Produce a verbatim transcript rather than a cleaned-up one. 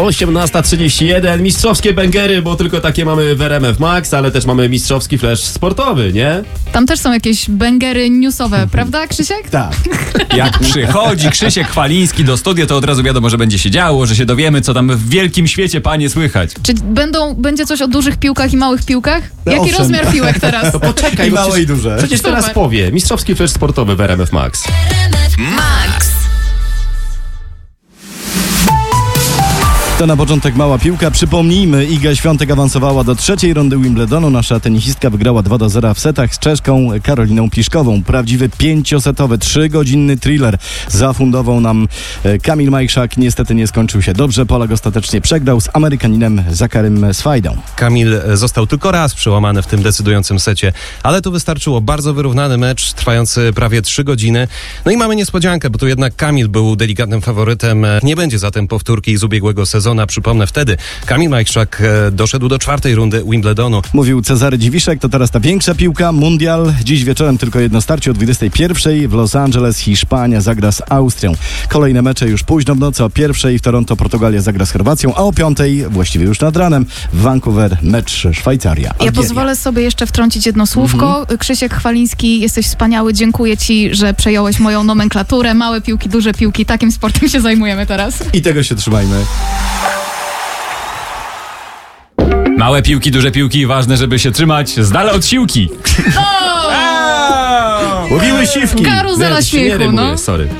osiemnasta trzydzieści jeden. Mistrzowskie bęgery, bo tylko takie mamy w R M F Max, ale też mamy mistrzowski flash sportowy, nie? Tam też są jakieś bęgery newsowe, prawda, Krzysiek? Tak. Jak przychodzi Krzysiek Chwaliński do studia, to od razu wiadomo, że będzie się działo, że się dowiemy, co tam w wielkim świecie, panie, słychać. Czy będą, będzie coś o dużych piłkach i małych piłkach? No Jaki owszem. rozmiar piłek teraz? To poczekaj, I bo małe, przecież- i duże. Przecież Super. teraz powie. Mistrzowski flash sportowy w R M F Max. Max. To na początek mała piłka. Przypomnijmy, Iga Świątek awansowała do trzeciej rundy Wimbledonu. Nasza tenisistka wygrała dwa do zera w setach z Czeszką Karoliną Pliszkową. Prawdziwy pięciosetowy, trzygodzinny thriller zafundował nam e, Kamil Majchrzak. Niestety nie skończył się dobrze. Polak ostatecznie przegrał z Amerykaninem Zacharym Swajdą. Kamil został tylko raz przełamany w tym decydującym secie, ale tu wystarczyło bardzo wyrównany mecz, trwający prawie trzy godziny. No i mamy niespodziankę, bo tu jednak Kamil był delikatnym faworytem. Nie będzie zatem powtórki z ubiegłego sezonu. Przypomnę, wtedy Kamil Majchrzak doszedł do czwartej rundy Wimbledonu. Mówił Cezary Dziwiszek. To teraz ta większa piłka. Mundial. Dziś wieczorem tylko jedno starcie o dwudziestej pierwszej w Los Angeles. Hiszpania zagra z Austrią. Kolejne mecze już późno w nocy. O pierwszej w Toronto Portugalia zagra z Chorwacją, a o piątej, właściwie już nad ranem, w Vancouver mecz Szwajcaria. Ja Algieria. pozwolę sobie jeszcze wtrącić jedno słówko. Krzysiek Chwaliński, jesteś wspaniały. Dziękuję ci, że przejąłeś moją nomenklaturę. Małe piłki, duże piłki. Takim sportem się zajmujemy teraz. I tego się trzymajmy. Małe piłki, duże piłki, ważne, żeby się trzymać z dala od siłki. Mówiły siwki. Karuzela Nie, śmiechu, śmiery no. mówię, sorry.